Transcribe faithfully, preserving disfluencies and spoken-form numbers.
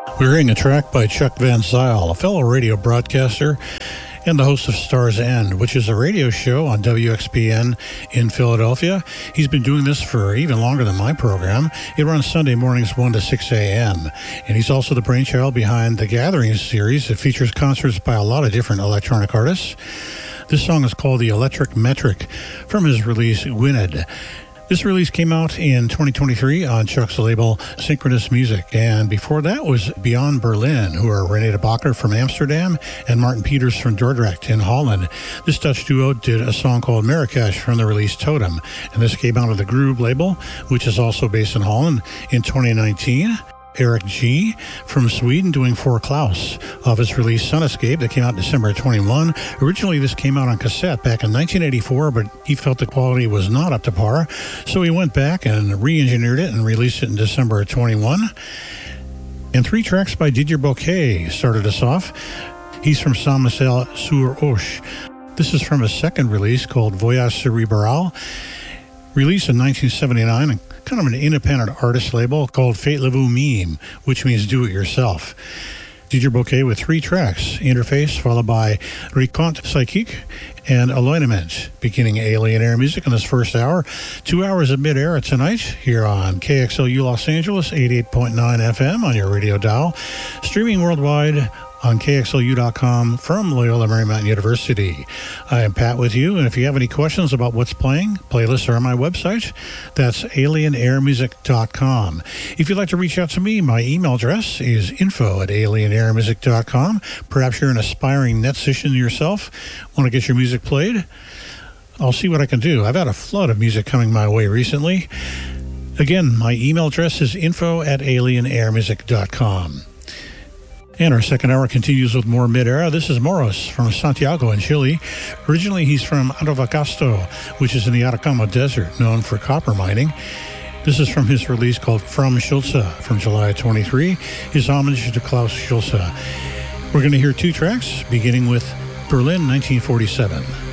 We're hearing a track by Chuck Van Zyl, a fellow radio broadcaster and the host of Star's End, which is a radio show on W X P N in Philadelphia. He's been doing this for even longer than my program. It runs Sunday mornings one to six a.m. And he's also the brainchild behind the Gathering series. It features concerts by a lot of different electronic artists. This song is called The Electric Metric from his release Gwynedd. This release came out in twenty twenty-three on Chuck's label Synchronous Music, and before that was Beyond Berlin, who are Renee de Bakker from Amsterdam and Martin Peters from Dordrecht in Holland. This Dutch duo did a song called Marrakesh from the release Totem, and this came out of the Groove label, which is also based in Holland, in twenty nineteen. Eric G. from Sweden doing For Klaus off his release Sunescape that came out December twenty-first. Originally, this came out on cassette back in nineteen eighty-four, but he felt the quality was not up to par, so he went back and re-engineered it and released it in December twenty-first. And three tracks by Didier Bouquet started us off. He's from Saint-Marcel-sur-Ouche. This is from his second release called Voyage Cerebral, released in nineteen seventy-nine, kind of an independent artist label called Faites-le-vous Mime, which means do it yourself. Didier Bouquet with three tracks, Interface, followed by Reconte Psychique, and Alignment, beginning Alien Air Music in this first hour. Two hours of mid-air tonight here on K X L U Los Angeles, eighty-eight point nine F M on your radio dial, streaming worldwide on K X L U dot com from Loyola Marymount University. I am Pat with you, and if you have any questions about what's playing, playlists are on my website. That's alien air music dot com. If you'd like to reach out to me, my email address is info at alien air music dot com. Perhaps you're an aspiring netician yourself, want to get your music played? I'll see what I can do. I've had a flood of music coming my way recently. Again, my email address is info at alien air music dot com. And our second hour continues with more mid-era. This is Moros from Santiago in Chile. Originally, he's from Antofagasta, which is in the Atacama Desert, known for copper mining. This is from his release called From Schulze from July twenty-third, his homage to Klaus Schulze. We're going to hear two tracks, beginning with Berlin nineteen forty-seven.